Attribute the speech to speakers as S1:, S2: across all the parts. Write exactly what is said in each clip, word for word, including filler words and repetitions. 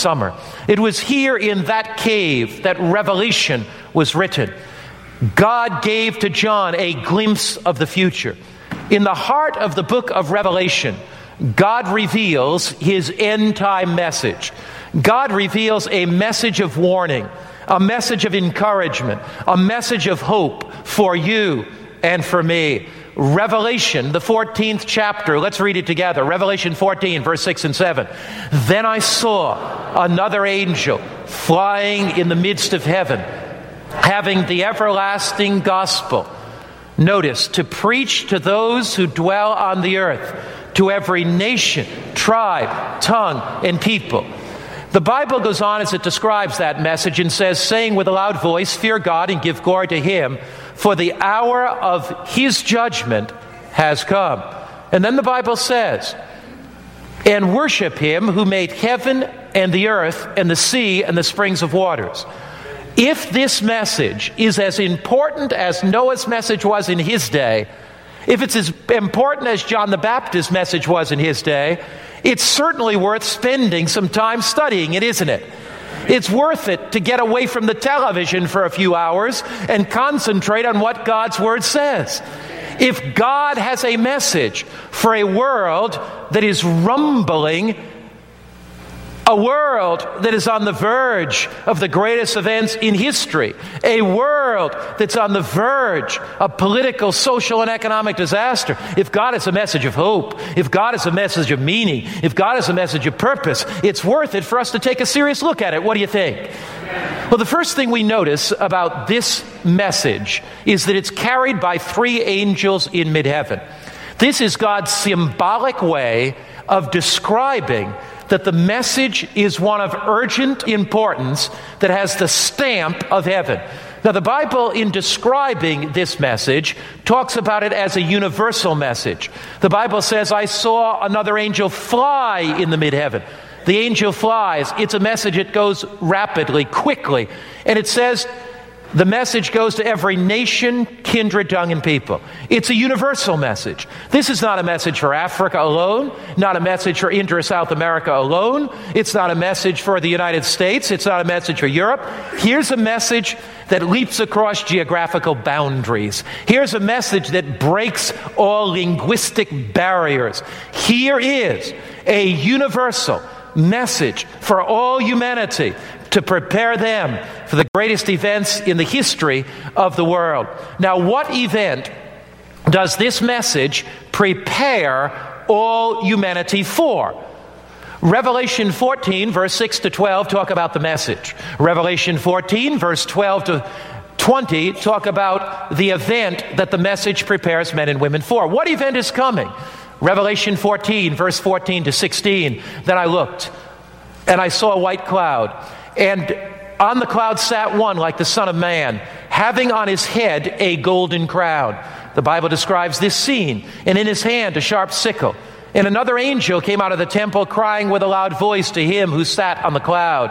S1: summer. It was here in that cave that Revelation was written. God gave to John a glimpse of the future. In the heart of the book of Revelation, God reveals his end-time message. God reveals a message of warning, a message of encouragement, a message of hope for you and for me. Revelation, the fourteenth chapter, let's read it together. Revelation fourteen, verse six and seven. Then I saw another angel flying in the midst of heaven, having the everlasting gospel. Notice, to preach to those who dwell on the earth, to every nation, tribe, tongue, and people. The Bible goes on as it describes that message and says, saying with a loud voice, fear God and give glory to him, for the hour of his judgment has come. And then the Bible says, and worship him who made heaven and the earth and the sea and the springs of waters. If this message is as important as Noah's message was in his day, if it's as important as John the Baptist's message was in his day, it's certainly worth spending some time studying it, isn't it? It's worth it to get away from the television for a few hours and concentrate on what God's Word says. If God has a message for a world that is rumbling, a world that is on the verge of the greatest events in history, a world that's on the verge of political, social, and economic disaster, if God has a message of hope, if God has a message of meaning, if God has a message of purpose, it's worth it for us to take a serious look at it. What do you think? Well, the first thing we notice about this message is that it's carried by three angels in mid-heaven. This is God's symbolic way of describing that the message is one of urgent importance that has the stamp of heaven. Now, the Bible, in describing this message, talks about it as a universal message. The Bible says, I saw another angel fly in the mid-heaven. The angel flies. It's a message that goes rapidly, quickly. And it says, the message goes to every nation, kindred, tongue, and people. It's a universal message. This is not a message for Africa alone, not a message for intra-South America alone. It's not a message for the United States. It's not a message for Europe. Here's a message that leaps across geographical boundaries. Here's a message that breaks all linguistic barriers. Here is a universal message for all humanity to prepare them for the greatest events in the history of the world. Now, what event does this message prepare all humanity for? Revelation fourteen, verse six to twelve, talk about the message. Revelation fourteen, verse twelve to twenty, talk about the event that the message prepares men and women for. What event is coming? Revelation fourteen, verse fourteen to sixteen. Then I looked, and I saw a white cloud, and on the cloud sat one like the Son of Man, having on his head a golden crown. The Bible describes this scene, and in his hand a sharp sickle. And another angel came out of the temple, crying with a loud voice to him who sat on the cloud,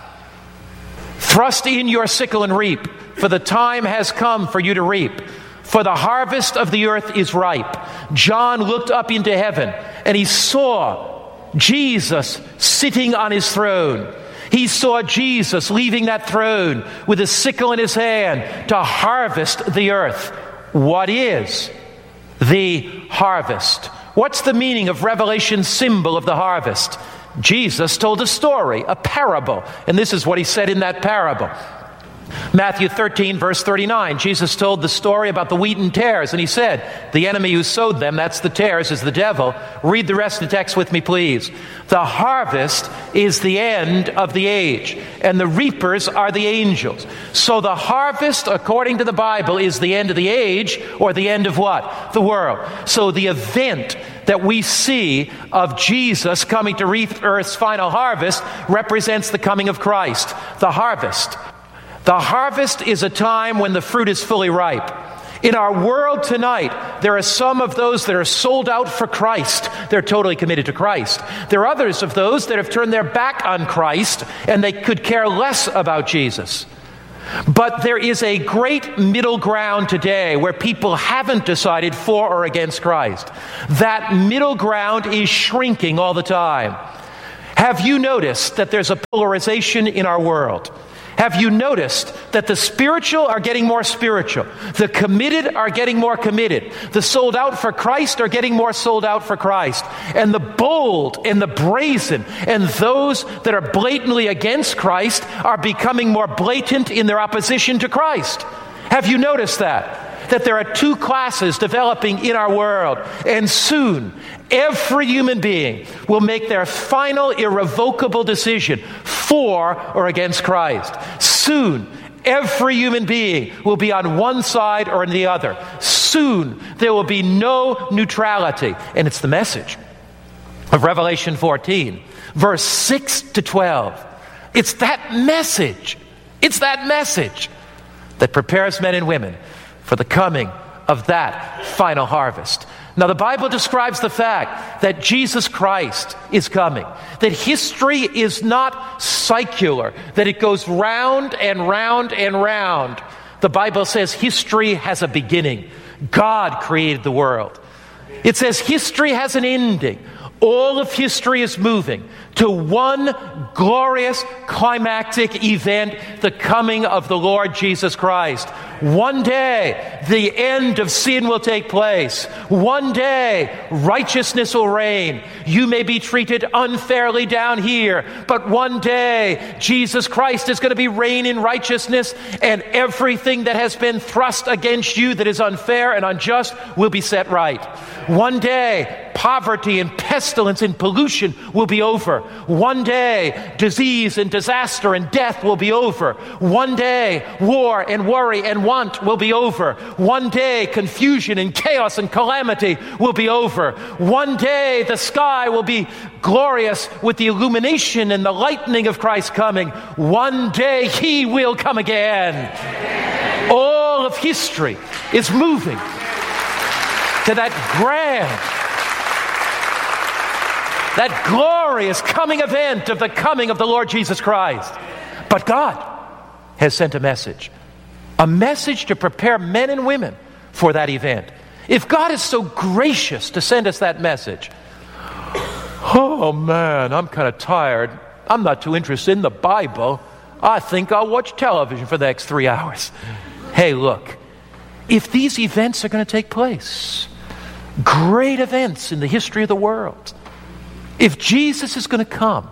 S1: thrust in your sickle and reap, for the time has come for you to reap. For the harvest of the earth is ripe. John looked up into heaven, and he saw Jesus sitting on his throne. He saw Jesus leaving that throne with a sickle in his hand to harvest the earth. What is the harvest? What's the meaning of Revelation's symbol of the harvest? Jesus told a story, a parable, and this is what he said in that parable. Matthew thirteen, verse thirty-nine, Jesus told the story about the wheat and tares, and he said, the enemy who sowed them, that's the tares, is the devil. Read the rest of the text with me, please. The harvest is the end of the age, and the reapers are the angels. So the harvest, according to the Bible, is the end of the age, or the end of what? The world. So the event that we see of Jesus coming to reap earth's final harvest represents the coming of Christ, the harvest. The harvest is a time when the fruit is fully ripe. In our world tonight, there are some of those that are sold out for Christ. They're totally committed to Christ. There are others of those that have turned their back on Christ and they could care less about Jesus. But there is a great middle ground today where people haven't decided for or against Christ. That middle ground is shrinking all the time. Have you noticed that there's a polarization in our world? Have you noticed that the spiritual are getting more spiritual? The committed are getting more committed. The sold out for Christ are getting more sold out for Christ. And the bold and the brazen and those that are blatantly against Christ are becoming more blatant in their opposition to Christ. Have you noticed that? That there are two classes developing in our world, and soon every human being will make their final irrevocable decision for or against Christ. Soon every human being will be on one side or on the other. Soon there will be no neutrality. And it's the message of Revelation fourteen, verse six to twelve. It's that message. It's that message that prepares men and women for the coming of that final harvest. Now, the Bible describes the fact that Jesus Christ is coming, that history is not circular, that it goes round and round and round. The Bible says history has a beginning. God created the world. It says history has an ending. All of history is moving to one glorious climactic event, the coming of the Lord Jesus Christ. One day, the end of sin will take place. One day, righteousness will reign. You may be treated unfairly down here, but one day, Jesus Christ is going to be reigning in righteousness, and everything that has been thrust against you that is unfair and unjust will be set right. One day, poverty and pestilence and pollution will be over. One day, disease and disaster and death will be over. One day, war and worry and want will be over. One day, confusion and chaos and calamity will be over. One day, the sky will be glorious with the illumination and the lightning of Christ coming. One day, He will come again. All of history is moving to that grand, that glorious coming event of the coming of the Lord Jesus Christ. But God has sent a message, a message to prepare men and women for that event. If God is so gracious to send us that message, oh man, I'm kind of tired. I'm not too interested in the Bible. I think I'll watch television for the next three hours. Hey, look, if these events are going to take place, great events in the history of the world, if Jesus is going to come,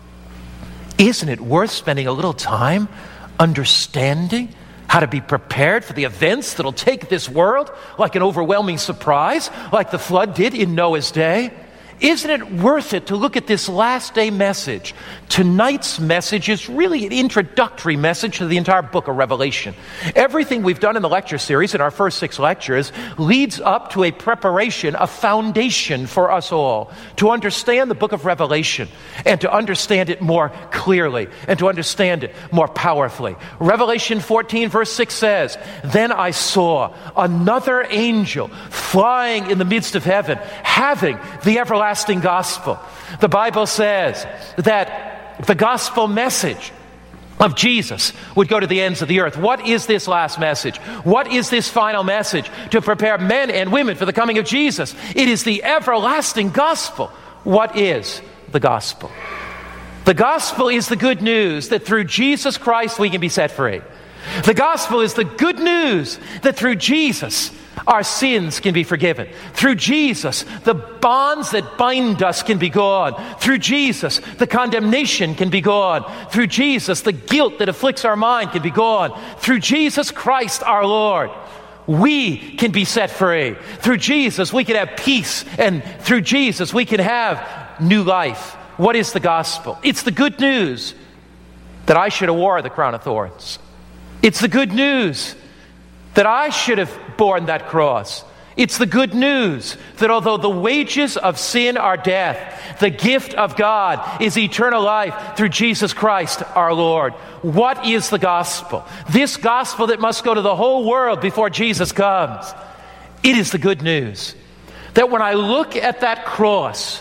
S1: isn't it worth spending a little time understanding how to be prepared for the events that'll take this world like an overwhelming surprise, like the flood did in Noah's day? Isn't it worth it to look at this last day message? Tonight's message is really an introductory message to the entire book of Revelation. Everything we've done in the lecture series in our first six lectures leads up to a preparation, a foundation for us all to understand the book of Revelation and to understand it more clearly and to understand it more powerfully. Revelation fourteen verse six says, "Then I saw another angel flying in the midst of heaven, having the everlasting gospel." The Bible says that the gospel message of Jesus would go to the ends of the earth. What is this last message? What is this final message to prepare men and women for the coming of Jesus? It is the everlasting gospel. What is the gospel? The gospel is the good news that through Jesus Christ we can be set free. The gospel is the good news that through Jesus our sins can be forgiven. Through Jesus, the bonds that bind us can be gone. Through Jesus, the condemnation can be gone. Through Jesus, the guilt that afflicts our mind can be gone. Through Jesus Christ our Lord, we can be set free. Through Jesus, we can have peace. And through Jesus, we can have new life. What is the gospel? It's the good news that I should have wore the crown of thorns. It's the good news that I should have borne that cross. It's the good news that although the wages of sin are death, the gift of God is eternal life through Jesus Christ our Lord. What is the gospel? This gospel that must go to the whole world before Jesus comes. It is the good news that when I look at that cross,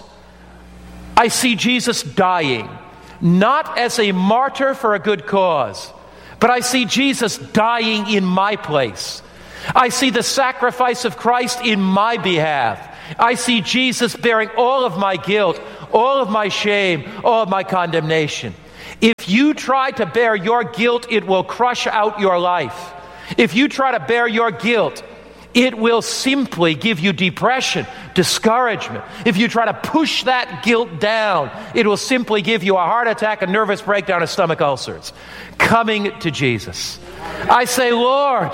S1: I see Jesus dying, not as a martyr for a good cause, but I see Jesus dying in my place. I see the sacrifice of Christ in my behalf. I see Jesus bearing all of my guilt, all of my shame, all of my condemnation. If you try to bear your guilt, it will crush out your life. If you try to bear your guilt, it will simply give you depression, discouragement. If you try to push that guilt down, it will simply give you a heart attack, a nervous breakdown, and stomach ulcers. Coming to Jesus, I say, Lord,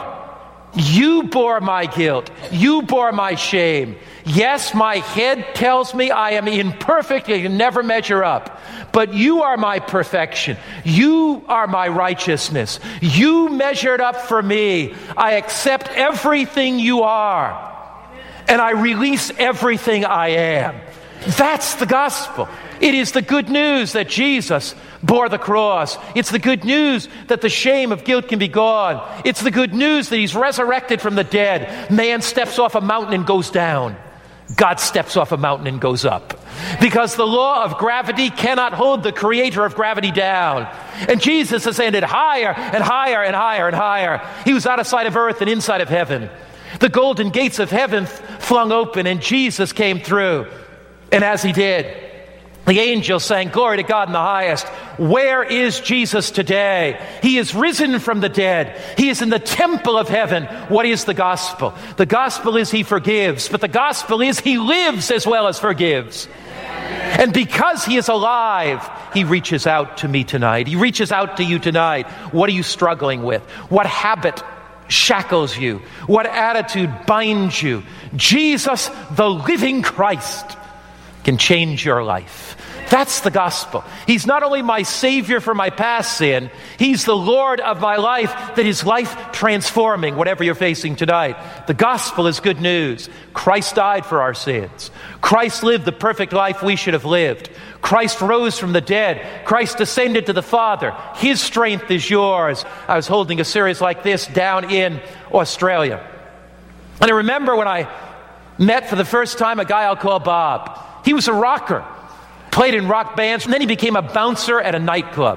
S1: you bore my guilt. You bore my shame. Yes, my head tells me I am imperfect. I can never measure up. But you are my perfection. You are my righteousness. You measured up for me. I accept everything you are. And I release everything I am. That's the gospel. It is the good news that Jesus bore the cross. It's the good news that the shame of guilt can be gone. It's the good news that he's resurrected from the dead. Man steps off a mountain and goes down. God steps off a mountain and goes up. Because the law of gravity cannot hold the creator of gravity down. And Jesus ascended higher and higher and higher and higher. He was out of sight of earth and inside of heaven. The golden gates of heaven flung open and Jesus came through. And as he did, the angels sang, "Glory to God in the highest." Where is Jesus today? He is risen from the dead. He is in the temple of heaven. What is the gospel? The gospel is he forgives, but the gospel is he lives as well as forgives. And because he is alive, he reaches out to me tonight. He reaches out to you tonight. What are you struggling with? What habit shackles you? What attitude binds you? Jesus, the living Christ, can change your life. That's the gospel. He's not only my Savior for my past sin, he's the Lord of my life that is life transforming, whatever you're facing tonight. The gospel is good news. Christ died for our sins. Christ lived the perfect life we should have lived. Christ rose from the dead. Christ ascended to the Father. His strength is yours. I was holding a series like this down in Australia. And I remember when I met for the first time a guy I'll call Bob. He was a rocker, played in rock bands, and then he became a bouncer at a nightclub.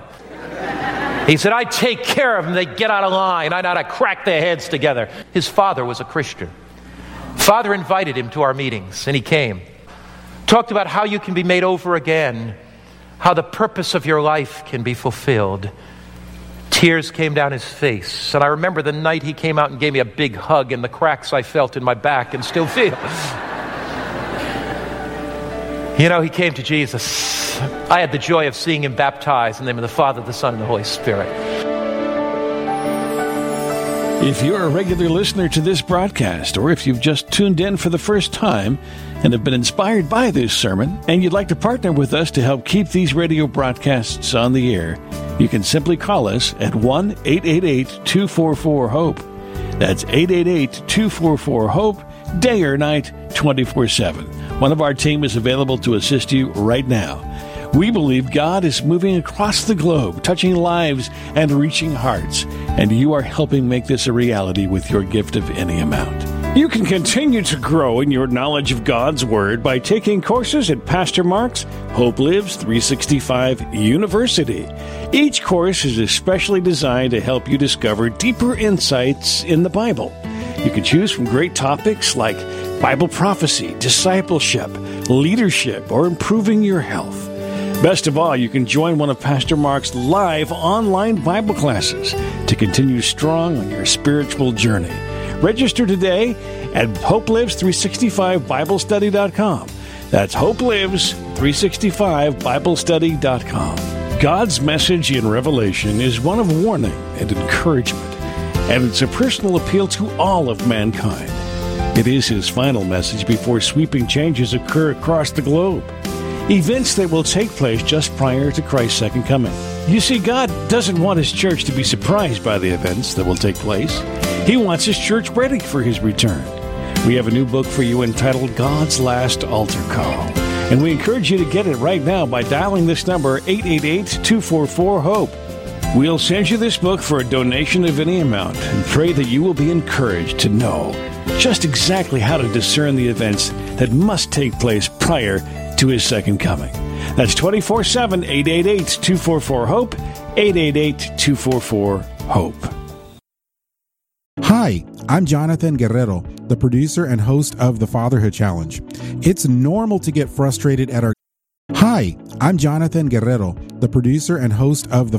S1: He said, "I take care of them. They get out of line. I know how to crack their heads together." His father was a Christian. Father invited him to our meetings, and he came. Talked about how you can be made over again, how the purpose of your life can be fulfilled. Tears came down his face, and I remember the night he came out and gave me a big hug and the cracks I felt in my back and still feel. You know, he came to Jesus. I had the joy of seeing him baptized in the name of the Father, the Son, and the Holy Spirit.
S2: If you're a regular listener to this broadcast, or if you've just tuned in for the first time and have been inspired by this sermon, and you'd like to partner with us to help keep these radio broadcasts on the air, you can simply call us at one eight eight eight, two four four, HOPE. That's eight eight eight, two four four, HOPE, day or night, twenty-four seven. One of our team is available to assist you right now. We believe God is moving across the globe, touching lives and reaching hearts, and you are helping make this a reality with your gift of any amount. You can continue to grow in your knowledge of God's Word by taking courses at Pastor Mark's Hope Lives three sixty-five University. Each course is especially designed to help you discover deeper insights in the Bible. You can choose from great topics like Bible prophecy, discipleship, leadership, or improving your health. Best of all, you can join one of Pastor Mark's live online Bible classes to continue strong on your spiritual journey. Register today at hope lives three sixty-five bible study dot com. That's hope lives three sixty-five bible study dot com. God's message in Revelation is one of warning and encouragement, and it's a personal appeal to all of mankind. It is his final message before sweeping changes occur across the globe, events that will take place just prior to Christ's second coming. You see, God doesn't want his church to be surprised by the events that will take place. He wants his church ready for his return. We have a new book for you entitled God's Last Altar Call, and we encourage you to get it right now by dialing this number, eight eight eight, two four four, HOPE. We'll send you this book for a donation of any amount and pray that you will be encouraged to know just exactly how to discern the events that must take place prior to his second coming. That's twenty-four seven, eight eight eight, two four four, HOPE, eight eight eight, two four four, HOPE.
S3: Hi, I'm Jonathan Guerrero, the producer and host of the Fatherhood Challenge. It's normal to get frustrated at our Hi, I'm Jonathan Guerrero, the producer and host of the